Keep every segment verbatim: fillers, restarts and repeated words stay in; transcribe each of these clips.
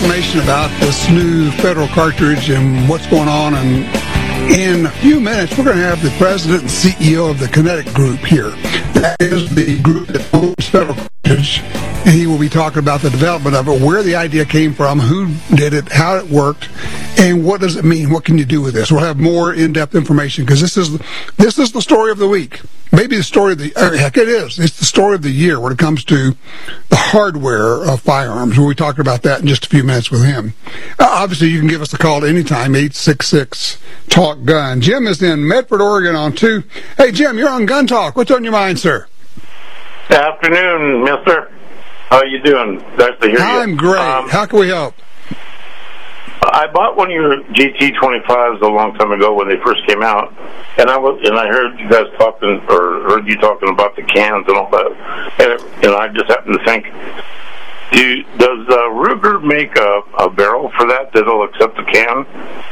information about this new federal cartridge and what's going on. And in a few minutes, we're going to have the president and C E O of the Kinetic Group here. That is the group that owns federal cartridge. And he will be talking about the development of it, where the idea came from, who did it, how it worked, and what does it mean? What can you do with this? We'll have more in-depth information because this is this is the story of the week. Maybe the story of the uh, heck it is. It's the story of the year when it comes to the hardware of firearms. We'll be talking about that in just a few minutes with him. Uh, obviously, you can give us a call at any time, eight six six, talk gun. Jim is in Medford, Oregon on two. Hey, Jim, you're on Gun Talk. What's on your mind, sir? Good afternoon, mister. How you doing? Nice to hear you. I'm great. Um, How can we help? I bought one of your G T twenty-fives a long time ago when they first came out, and I was and I heard you guys talking, or heard you talking about the cans and all that, and, it, and I just happened to think, do, does uh, Ruger make a, a barrel for that that'll accept the can?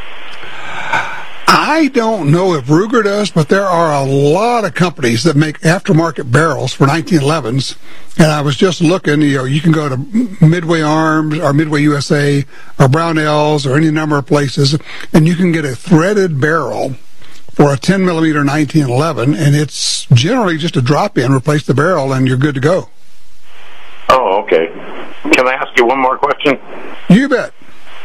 I don't know if Ruger does, but there are a lot of companies that make aftermarket barrels for nineteen elevens. And I was just looking, you know, you can go to Midway Arms or Midway U S A or Brownells or any number of places, and you can get a threaded barrel for a ten millimeter nineteen eleven, and it's generally just a drop-in, replace the barrel, and you're good to go. Oh, okay. Can I ask you one more question? You bet.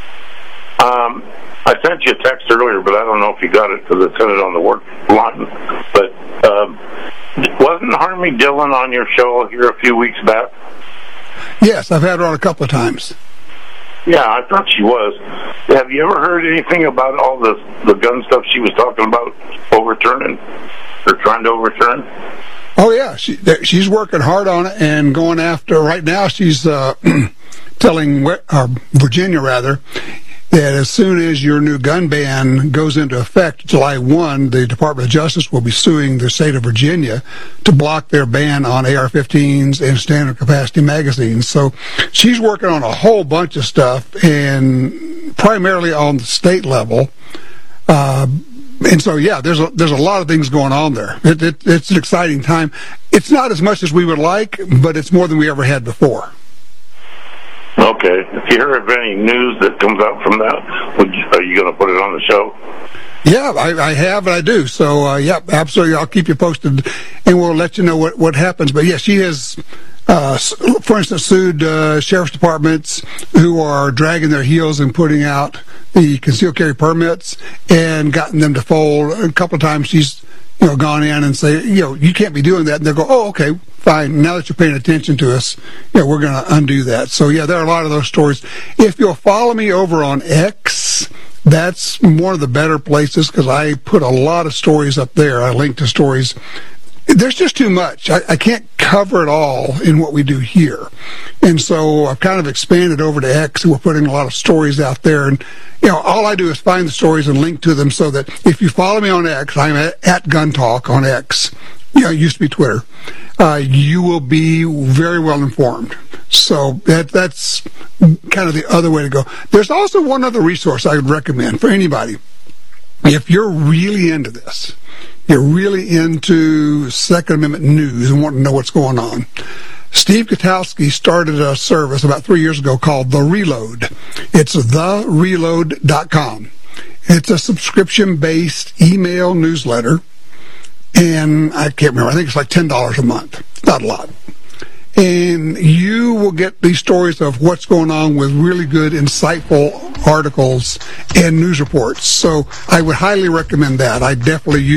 Um, I sent you a text earlier, but I don't know if you got it because I sent it on the work line. But um, wasn't Harmony Dillon on your show here a few weeks back? Yes, I've had her on a couple of times. Yeah, I thought she was. Have you ever heard anything about all the the gun stuff she was talking about overturning or trying to overturn? Oh yeah, she she's working hard on it and going after. Right now, she's uh, telling uh, Virginia rather. that as soon as your new gun ban goes into effect, July first, the Department of Justice will be suing the state of Virginia to block their ban on A R fifteens and standard capacity magazines. So she's working on a whole bunch of stuff, and primarily on the state level. Uh, and so, yeah, there's a, there's a lot of things going on there. It, it, it's an exciting time. It's not as much as we would like, but it's more than we ever had before. Okay. If you hear of any news that comes out from that, would you, are you going to put it on the show? Yeah, I, I have and I do. So, uh, yeah, absolutely. I'll keep you posted, and we'll let you know what, what happens. But, yeah, she has, uh, for instance, sued uh, sheriff's departments who are dragging their heels and putting out the concealed carry permits and gotten them to fold. A couple of times she's, you know, gone in and say, you know, you can't be doing that. And they'll go, oh, okay, fine. Now that you're paying attention to us, you know, we're going to undo that. So, yeah, there are a lot of those stories. If you'll follow me over on X, that's one of the better places because I put a lot of stories up there. I link to stories. There's just too much. I, I can't cover it all in what we do here. And so I've kind of expanded over to X, and we're putting a lot of stories out there. And, you know, all I do is find the stories and link to them so that if you follow me on X, I'm at, at Gun Talk on X. You know, it used to be Twitter. Uh, you will be very well informed. So that that's kind of the other way to go. There's also one other resource I would recommend for anybody. If you're really into this, you're really into Second Amendment news and want to know what's going on, Steve Gutowski started a service about three years ago called The Reload. It's the reload dot com. It's a subscription-based email newsletter, and I can't remember, I think it's like ten dollars a month. Not a lot. And you will get these stories of what's going on with really good, insightful articles and news reports. So I would highly recommend that. I definitely use